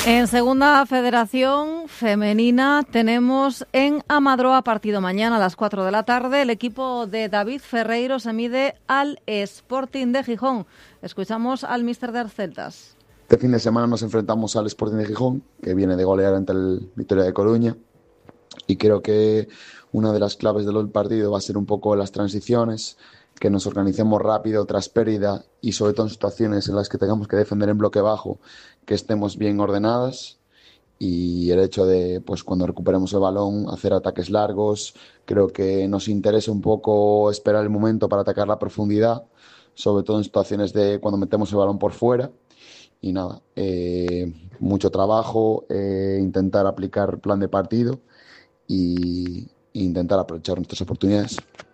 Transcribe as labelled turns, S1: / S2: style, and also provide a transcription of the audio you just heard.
S1: En Segunda Federación Femenina tenemos en Amadroa partido mañana a las 4 de la tarde. El equipo de David Ferreiro se mide al Sporting de Gijón. Escuchamos al míster de Celtas.
S2: Este fin de semana nos enfrentamos al Sporting de Gijón, que viene de golear ante el Vitoria de Coruña. Y creo que una de las claves del partido va a ser un poco las transiciones, que nos organicemos rápido tras pérdida y sobre todo en situaciones en las que tengamos que defender en bloque bajo, que estemos bien ordenadas, y el hecho de, pues cuando recuperemos el balón, hacer ataques largos. Creo que nos interesa un poco esperar el momento para atacar la profundidad, sobre todo en situaciones de cuando metemos el balón por fuera. Y nada, mucho trabajo, intentar aplicar plan de partido y intentar aprovechar nuestras oportunidades.